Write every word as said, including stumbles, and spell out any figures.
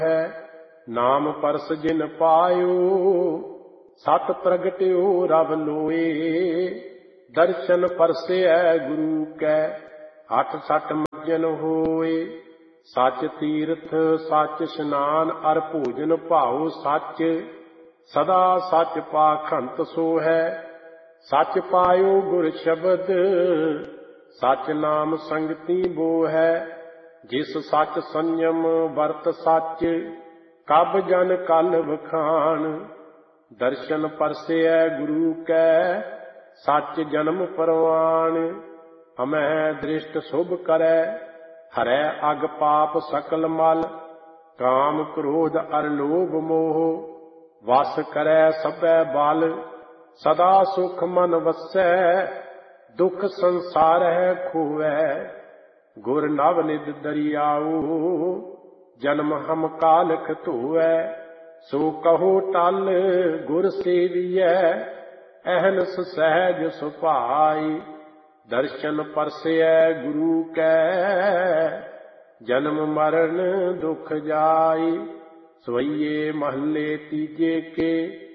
है। नाम परस जिन पायो सत प्रगट्यो रब लोए। दर्शन परसे गुरु कै हठ सठ मज्जन होए। सच तीर्थ सच स्नान अर भोजन भाओ सच। सदा सच पाखंत सो है। सच पायो गुर शब्द सच नाम संगति बो है। जिस सच संयम वर्त सच कब जन कल बखान। दर्शन परसे गुरु कै सच जन्म परवान। हमें दृष्ट शुभ करे हरै अग पाप सकल मल। काम क्रोध अर लोभ मोह वस करे सबै बल। सदा सुख मन वसै दुख संसार है खोवै। गुर नव निध दरियाऊ जन्म हम कालख धोवै। सो कहो टल गुर सेवियै अहनस सहज सुभाई। दर्शन परसे गुरु कै जन्म मरण दुख जाई। सवैये महले तीजे के